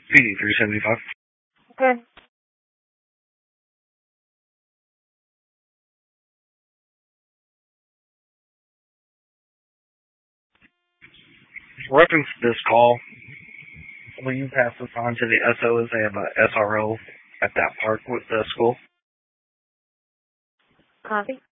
PD 375. Okay. Reference this call. Will you pass this on to the SOs? They have a SRO at that park with the school. Copy.